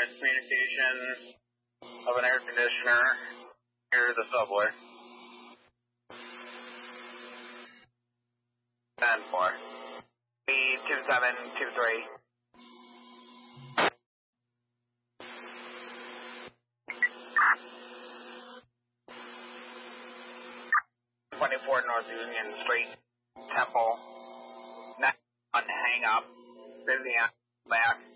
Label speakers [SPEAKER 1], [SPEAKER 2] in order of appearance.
[SPEAKER 1] miscommunication of an air conditioner near the subway. 10-4. B2723. 24 North Union Street, Temple. Next one, hang up. Busy on back.